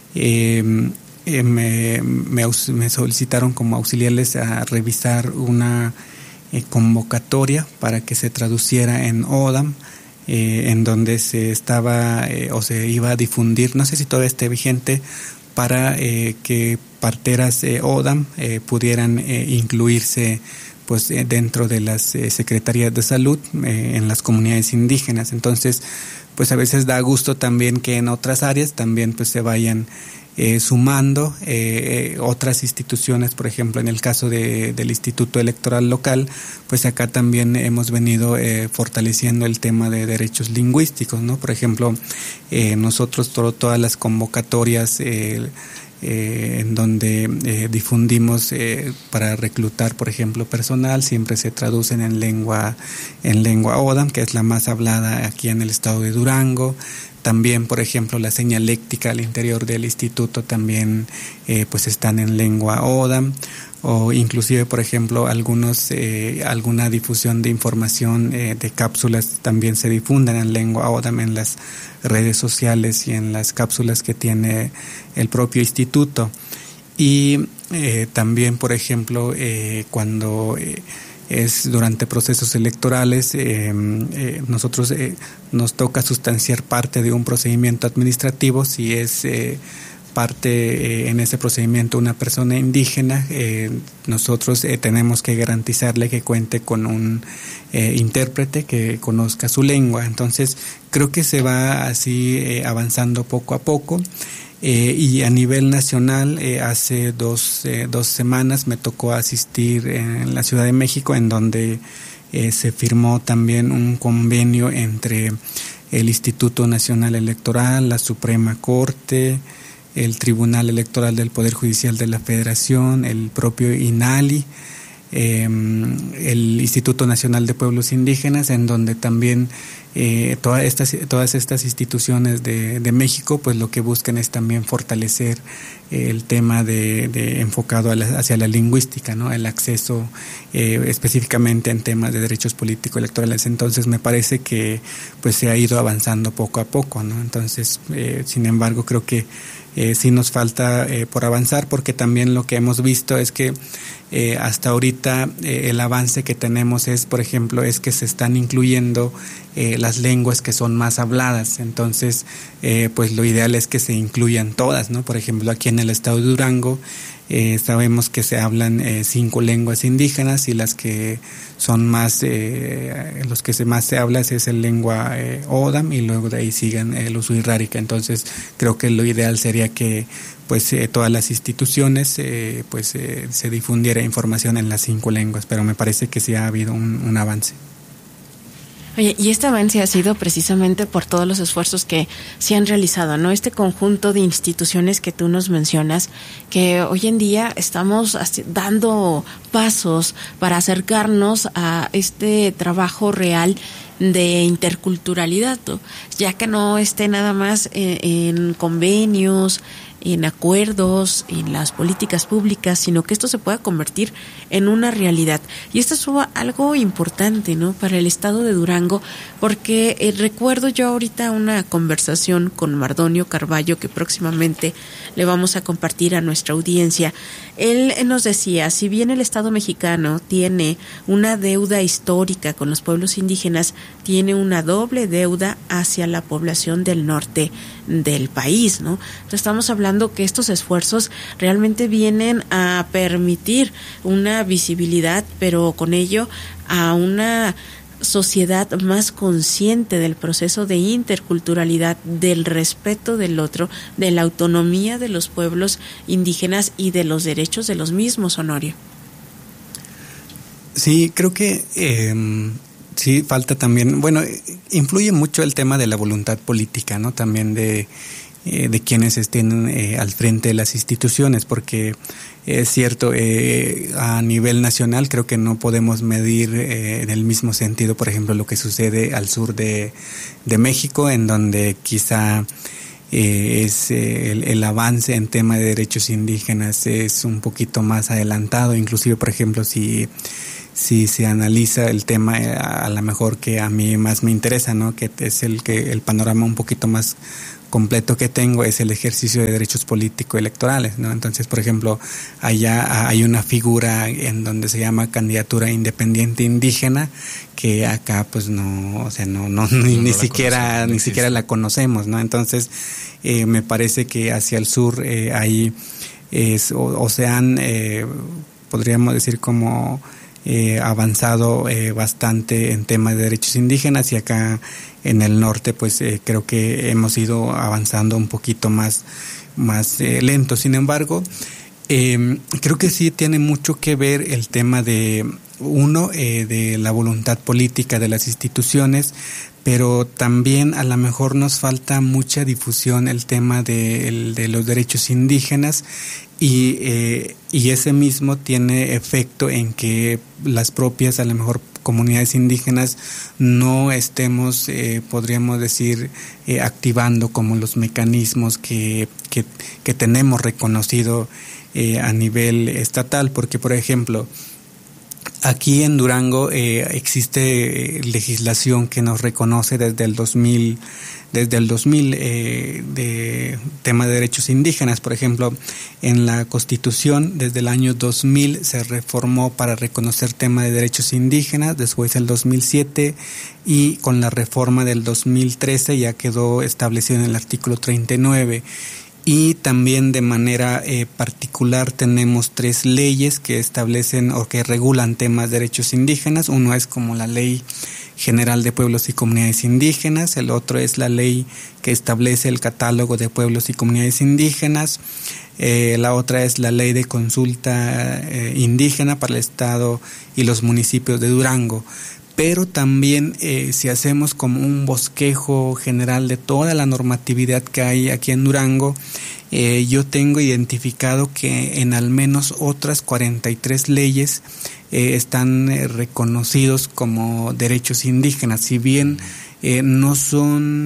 me solicitaron como auxiliarles a revisar una convocatoria para que se traduciera en ODAM, en donde se estaba o se iba a difundir, no sé si todavía esté vigente, para que parteras ODAM pudieran incluirse pues dentro de las secretarías de salud en las comunidades indígenas. Entonces, pues a veces da gusto también que en otras áreas también pues se vayan sumando otras instituciones. Por ejemplo, en el caso del Instituto Electoral Local, pues acá también hemos venido fortaleciendo el tema de derechos lingüísticos, ¿no? Por ejemplo, nosotros todas las convocatorias en donde difundimos para reclutar, por ejemplo, personal, siempre se traducen en lengua ODAM, que es la más hablada aquí en el estado de Durango. También, por ejemplo, la señaléctica al interior del instituto también pues están en lengua ODAM, o inclusive, por ejemplo, alguna difusión de información de cápsulas también se difunden en lengua ODAM en las redes sociales y en las cápsulas que tiene el propio instituto. Y también, por ejemplo, cuando es durante procesos electorales, nosotros nos toca sustanciar parte de un procedimiento administrativo. Si es parte en ese procedimiento una persona indígena, nosotros tenemos que garantizarle que cuente con un intérprete que conozca su lengua. Entonces creo que se va así avanzando poco a poco. Y a nivel nacional, hace dos semanas me tocó asistir en la Ciudad de México, en donde se firmó también un convenio entre el Instituto Nacional Electoral, la Suprema Corte, el Tribunal Electoral del Poder Judicial de la Federación, el propio INALI, el Instituto Nacional de Pueblos Indígenas, en donde también todas estas instituciones de México pues lo que buscan es también fortalecer el tema de enfocado hacia la lingüística, ¿no? El acceso específicamente en temas de derechos políticos electorales. Entonces me parece que pues se ha ido avanzando poco a poco, ¿no? Entonces sin embargo creo que sí nos falta por avanzar, porque también lo que hemos visto es que hasta ahorita el avance que tenemos es, por ejemplo, es que se están incluyendo las lenguas que son más habladas. Entonces pues lo ideal es que se incluyan todas, ¿no? Por ejemplo, aquí en el estado de Durango sabemos que se hablan 5 lenguas indígenas, y las que son más los que más se habla es el lengua ODAM, y luego de ahí siguen el Ushuaicrárica. Entonces creo que lo ideal sería que pues todas las instituciones se difundiera información en las 5 lenguas, pero me parece que sí ha habido un avance. Oye, y este avance ha sido precisamente por todos los esfuerzos que se han realizado, ¿no? Este conjunto de instituciones que tú nos mencionas, que hoy en día estamos dando pasos para acercarnos a este trabajo real de interculturalidad, ¿no? Ya que no esté nada más en convenios, en acuerdos, en las políticas públicas, sino que esto se pueda convertir en una realidad. Y esto es algo importante, ¿no?, para el estado de Durango, porque recuerdo yo ahorita una conversación con Mardonio Carballo que próximamente le vamos a compartir a nuestra audiencia. Él nos decía, si bien el Estado mexicano tiene una deuda histórica con los pueblos indígenas, tiene una doble deuda hacia la población del norte del país, ¿no? Entonces estamos hablando que estos esfuerzos realmente vienen a permitir una visibilidad, pero con ello a una sociedad más consciente del proceso de interculturalidad, del respeto del otro, de la autonomía de los pueblos indígenas y de los derechos de los mismos, Honorio. Sí, creo que sí falta también, bueno, influye mucho el tema de la voluntad política, ¿no? También de quienes estén al frente de las instituciones, porque es cierto, a nivel nacional creo que no podemos medir en el mismo sentido, por ejemplo, lo que sucede al sur de México, en donde quizá es el avance en tema de derechos indígenas es un poquito más adelantado. Inclusive, por ejemplo, si se analiza el tema a lo mejor que a mí más me interesa, ¿no?, que es el panorama un poquito más completo que tengo es el ejercicio de derechos político-electorales, ¿no? Entonces, por ejemplo, allá hay una figura en donde se llama candidatura independiente indígena, que acá pues no, o sea, ni siquiera la conocemos, ¿no? Entonces, me parece que hacia el sur hay se han, podríamos decir, como avanzado bastante en temas de derechos indígenas, y acá en el norte pues creo que hemos ido avanzando un poquito más lento. Sin embargo, creo que sí tiene mucho que ver el tema de la voluntad política de las instituciones, pero también a lo mejor nos falta mucha difusión el tema de los derechos indígenas, y ese mismo tiene efecto en que las propias, a lo mejor, comunidades indígenas no estemos, podríamos decir, activando como los mecanismos que tenemos reconocido a nivel estatal, porque, por ejemplo, aquí en Durango existe legislación que nos reconoce desde el 2000 de tema de derechos indígenas. Por ejemplo, en la Constitución desde el año 2000 se reformó para reconocer tema de derechos indígenas, después el 2007, y con la reforma del 2013 ya quedó establecido en el artículo 39. Y también de manera particular tenemos 3 leyes que establecen o que regulan temas de derechos indígenas. Uno es como la Ley General de Pueblos y Comunidades Indígenas, el otro es la ley que establece el catálogo de pueblos y comunidades indígenas, la otra es la Ley de Consulta Indígena para el Estado y los municipios de Durango. Pero también si hacemos como un bosquejo general de toda la normatividad que hay aquí en Durango, yo tengo identificado que en al menos otras 43 leyes están reconocidos como derechos indígenas. Si bien no son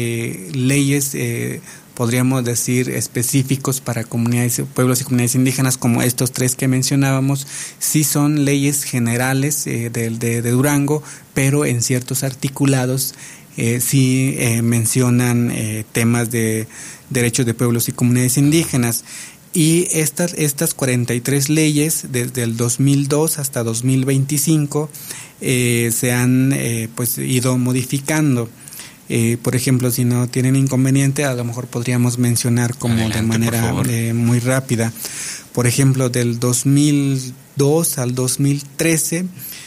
leyes, podríamos decir, específicos para comunidades, pueblos y comunidades indígenas como estos 3 que mencionábamos, sí son leyes generales de Durango, pero en ciertos articulados sí mencionan temas de derechos de pueblos y comunidades indígenas. Y estas 43 leyes, desde el 2002 hasta 2025, se han pues ido modificando. Por ejemplo, si no tienen inconveniente, a lo mejor podríamos mencionar como adelante, de manera muy rápida. Por ejemplo, del 2002 al 2013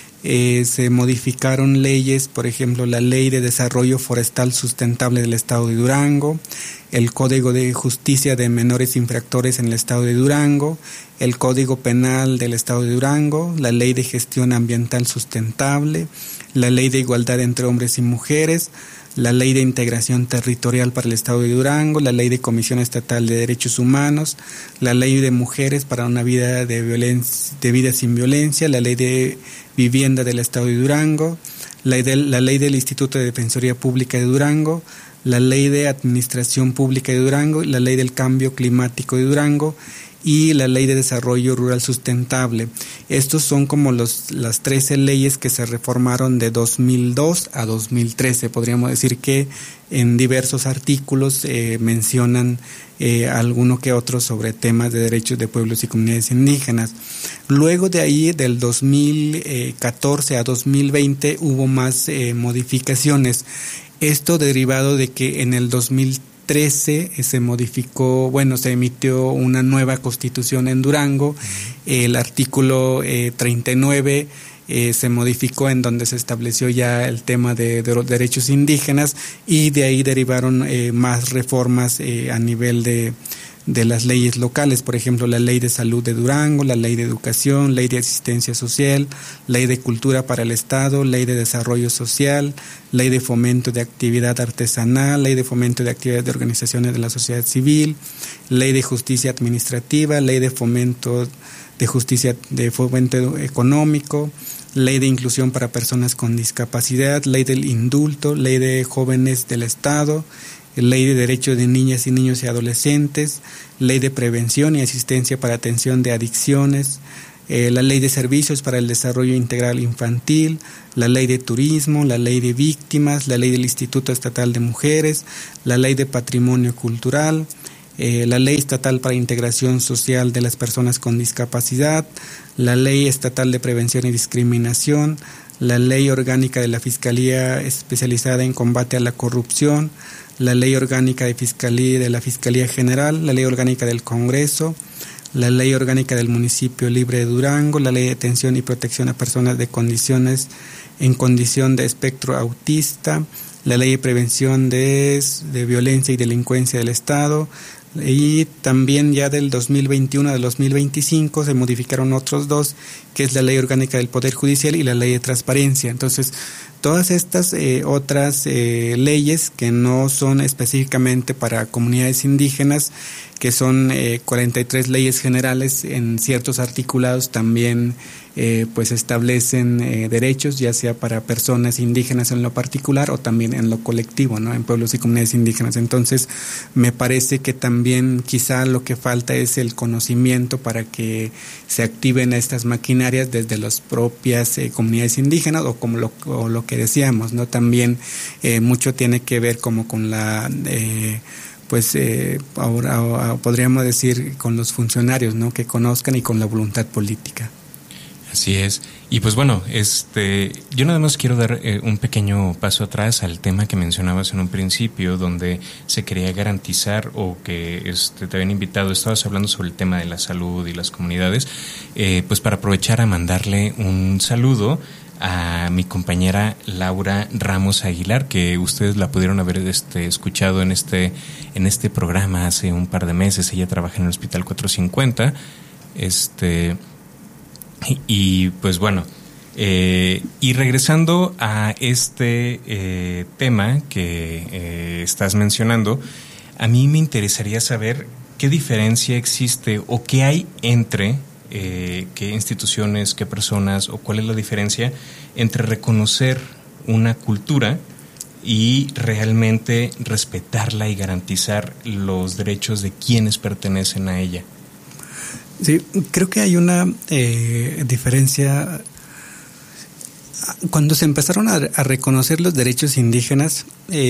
se modificaron leyes, por ejemplo, la Ley de Desarrollo Forestal Sustentable del Estado de Durango, el Código de Justicia de Menores Infractores en el Estado de Durango, el Código Penal del Estado de Durango, la Ley de Gestión Ambiental Sustentable, la Ley de Igualdad entre Hombres y Mujeres, la Ley de Integración Territorial para el Estado de Durango, la Ley de Comisión Estatal de Derechos Humanos, la Ley de Mujeres para una vida de vida sin violencia, la Ley de Vivienda del Estado de Durango, la Ley del Instituto de Defensoría Pública de Durango, la Ley de Administración Pública de Durango, la Ley del Cambio Climático de Durango y la Ley de Desarrollo Rural Sustentable. Estos son como las 13 leyes que se reformaron de 2002 a 2013. Podríamos decir que en diversos artículos mencionan alguno que otro sobre temas de derechos de pueblos y comunidades indígenas. Luego de ahí, del 2014 a 2020, hubo más modificaciones. Esto derivado de que en el 2013 se modificó, se emitió una nueva constitución en Durango. El artículo 39 se modificó, en donde se estableció ya el tema de los derechos indígenas, y de ahí derivaron más reformas a nivel de las leyes locales. Por ejemplo, la Ley de Salud de Durango, la Ley de Educación, Ley de Asistencia Social, Ley de Cultura para el Estado, Ley de Desarrollo Social, Ley de Fomento de Actividad Artesanal, Ley de Fomento de Actividades de Organizaciones de la Sociedad Civil, Ley de Justicia Administrativa, Ley de Fomento de Justicia de Fomento Económico, Ley de Inclusión para Personas con Discapacidad, Ley del Indulto, Ley de Jóvenes del Estado, Ley de Derechos de Niñas y Niños y Adolescentes, Ley de Prevención y Asistencia para Atención de Adicciones, la Ley de Servicios para el Desarrollo Integral Infantil, la Ley de Turismo, la Ley de Víctimas, la Ley del Instituto Estatal de Mujeres, la Ley de Patrimonio Cultural, la Ley Estatal para Integración Social de las Personas con Discapacidad, la Ley Estatal de Prevención y Discriminación, la Ley Orgánica de la Fiscalía Especializada en Combate a la Corrupción, la Ley Orgánica de la Fiscalía General, la Ley Orgánica del Congreso, la Ley Orgánica del Municipio Libre de Durango, la Ley de Atención y Protección a Personas en condición de espectro autista, la Ley de Prevención de Violencia y Delincuencia del Estado, y también ya del 2021 al 2025 se modificaron otros dos, que es la Ley Orgánica del Poder Judicial y la Ley de Transparencia. Entonces, todas estas otras leyes que no son específicamente para comunidades indígenas, que son 43 leyes generales, en ciertos articulados también pues establecen derechos, ya sea para personas indígenas en lo particular o también en lo colectivo, ¿no? En pueblos y comunidades indígenas. Entonces, me parece que también quizá lo que falta es el conocimiento para que se activen estas maquinarias desde las propias comunidades indígenas, o como lo que decíamos, ¿no? También mucho tiene que ver como con la ahora podríamos decir con los funcionarios, ¿no? Que conozcan, y con la voluntad política. Así es. Y pues bueno, yo nada más quiero dar un pequeño paso atrás al tema que mencionabas en un principio, donde se quería garantizar, o que te habían invitado, estabas hablando sobre el tema de la salud y las comunidades, pues para aprovechar a mandarle un saludo a mi compañera Laura Ramos Aguilar, que ustedes la pudieron haber escuchado en este programa hace un par de meses. Ella trabaja en el Hospital 450, y pues bueno, y regresando a tema que estás mencionando, a mí me interesaría saber qué diferencia existe o qué hay entre qué instituciones, qué personas, o cuál es la diferencia entre reconocer una cultura y realmente respetarla y garantizar los derechos de quienes pertenecen a ella. Sí, creo que hay una diferencia. Cuando se empezaron a reconocer los derechos indígenas,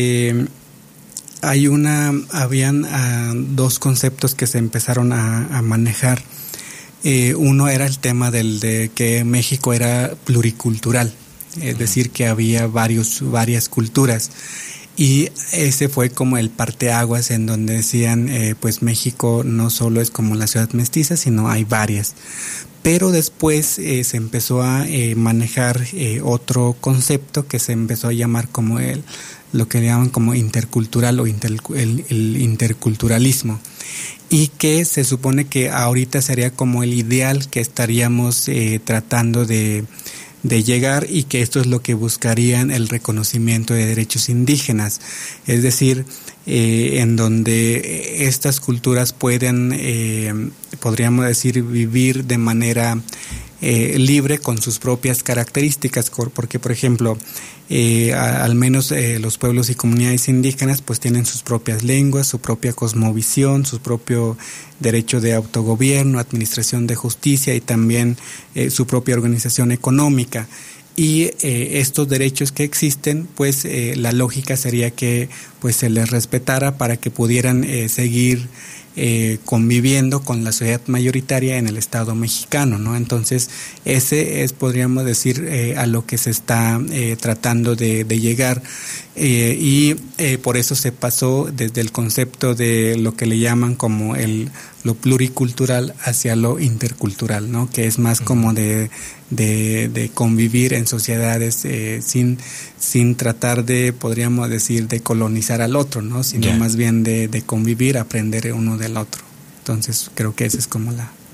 habían dos conceptos que se empezaron a manejar. Uno era el tema de que México era pluricultural, es decir, que había varias culturas. Y ese fue como el parteaguas en donde decían, pues México no solo es como la ciudad mestiza, sino hay varias. Pero después se empezó a manejar otro concepto que se empezó a llamar como lo que llaman como intercultural, o el interculturalismo. Y que se supone que ahorita sería como el ideal que estaríamos tratando de llegar, y que esto es lo que buscarían el reconocimiento de derechos indígenas, es decir, en donde estas culturas pueden, podríamos decir, vivir de manera libre con sus propias características, porque por ejemplo, al menos los pueblos y comunidades indígenas pues tienen sus propias lenguas, su propia cosmovisión, su propio derecho de autogobierno, administración de justicia, y también su propia organización económica. Y estos derechos que existen, pues la lógica sería que pues se les respetara para que pudieran seguir conviviendo con la sociedad mayoritaria en el Estado mexicano, ¿no? Entonces, ese es, podríamos decir, a lo que se está tratando de llegar, y por eso se pasó desde el concepto de lo que le llaman como lo pluricultural hacia lo intercultural, ¿no? Que es más como de convivir en sociedades sin tratar de, podríamos decir, de colonizar al otro, ¿no? Sino más bien de convivir, aprender uno del otro. Entonces creo que ese es como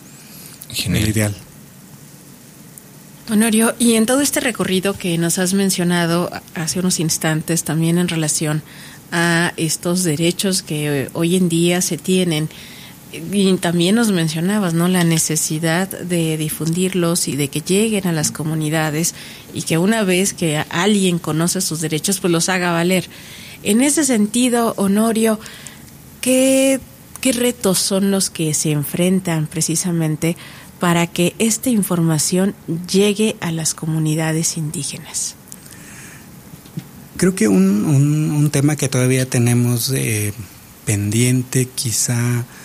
el ideal. Honorio, y en todo este recorrido que nos has mencionado hace unos instantes, también en relación a estos derechos que hoy en día se tienen, y también nos mencionabas, ¿no?, la necesidad de difundirlos y de que lleguen a las comunidades, y que una vez que alguien conoce sus derechos, pues los haga valer. En ese sentido, Honorio, ¿qué retos son los que se enfrentan precisamente para que esta información llegue a las comunidades indígenas? Creo que un tema que todavía tenemos pendiente, quizá